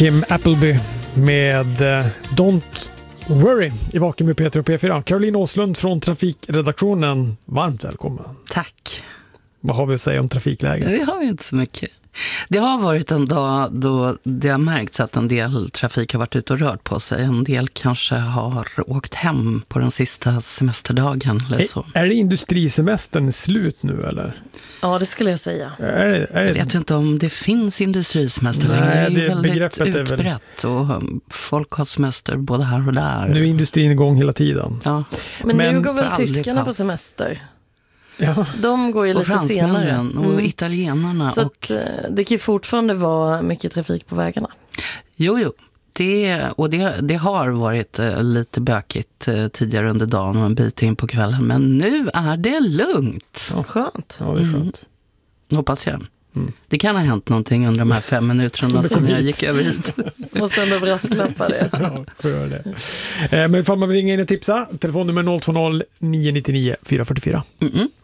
Kim Appleby med Don't Worry i Vaken med Peter och P4. Caroline Åslund från trafikredaktionen, varmt välkommen. Tack. Vad har vi att säga om trafikläget? Vi har ju inte så mycket. Det har varit en dag då det har märkts att en del trafik har varit ute och rört på sig. En del kanske har åkt hem på den sista semesterdagen. Eller så. Är det industrisemestern slut nu eller? Ja, det skulle jag säga. Jag vet inte om det finns industrisemester längre. Det är väldigt utbrett och folk har semester både här och där. Nu är industrin igång hela tiden. Ja. Men nu går väl tyskarna på semester? Ja. De går ju lite senare. Och italienarna. Så att, det kan ju fortfarande vara mycket trafik på vägarna. Jo. Det har varit lite bökigt tidigare under dagen och en bit in på kvällen. Men nu är det lugnt. Ja, skönt. Ja, det är skönt. Hoppas jag. Det kan ha hänt någonting under de här 5 minuterna som jag gick över hit. Måste ändå brasklappa det. Ja, för det. Men ifall man vill ringa in och tipsa, telefonnummer 020 999 444.